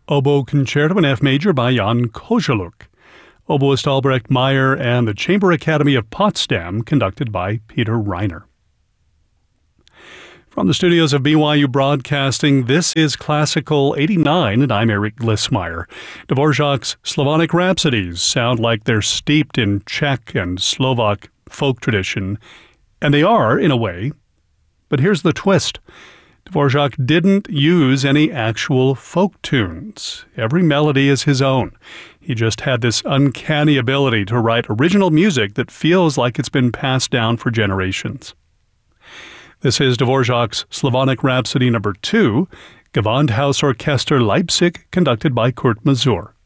Oboe Concerto in F Major by Jan Kozeluk. Oboist Albrecht Meyer and the Chamber Academy of Potsdam, conducted by Peter Reiner. From the studios of BYU Broadcasting, this is Classical 89, and I'm Eric Glissmeyer. Dvorak's Slavonic Rhapsodies sound like they're steeped in Czech and Slovak folk tradition, and they are, in a way. But here's the twist. Dvorak didn't use any actual folk tunes. Every melody is his own. He just had this uncanny ability to write original music that feels like it's been passed down for generations. This is Dvorak's Slavonic Rhapsody No. 2, Gewandhausorchester Leipzig, conducted by Kurt Masur.